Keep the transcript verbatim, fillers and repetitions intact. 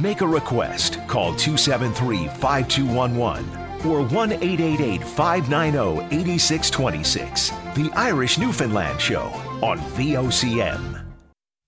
make a request. Call two seven three, five two one one or one eight eight eight, five nine zero, eight six two six. The Irish Newfoundland Show on V O C M.